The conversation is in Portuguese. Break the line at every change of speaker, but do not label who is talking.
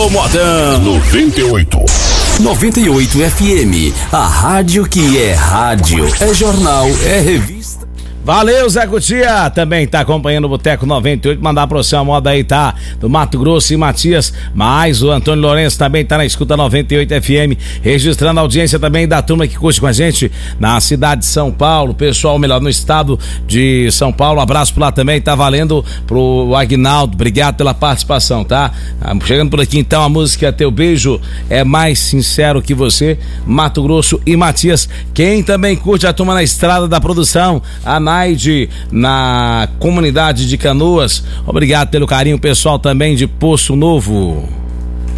Modão 98 FM, a rádio que é rádio, é jornal, é revista.
Valeu, Zé Cutia, também tá acompanhando o Boteco 98, mandar pra você uma moda aí, tá? Do Mato Grosso e Matias, mas o Antônio Lourenço também tá na escuta 98 FM, registrando a audiência também da turma que curte com a gente na cidade de São Paulo, pessoal, melhor, no estado de São Paulo, abraço por lá também, tá valendo pro Aguinaldo, obrigado pela participação, tá? Chegando por aqui então, a música Teu Beijo é Mais Sincero Que Você, Mato Grosso e Matias. Quem também curte a turma na estrada da produção, a Naide, na comunidade de Canoas, obrigado pelo carinho, pessoal também de Poço Novo.